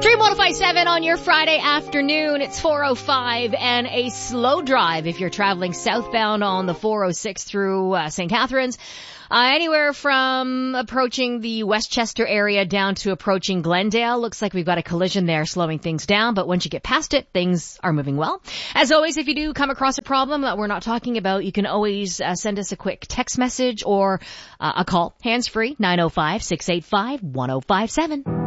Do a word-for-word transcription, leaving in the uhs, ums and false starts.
Dream one oh five point seven on your Friday afternoon. It's four oh five and a slow drive if you're traveling southbound on the four oh six through uh, Saint Catharines. Uh, anywhere from approaching the Westchester area down to approaching Glendale. Looks like we've got a collision there slowing things down, but once you get past it, things are moving well. As always, if you do come across a problem that we're not talking about, you can always uh, send us a quick text message or uh, a call. Hands free, nine oh five, six eight five, one oh five seven.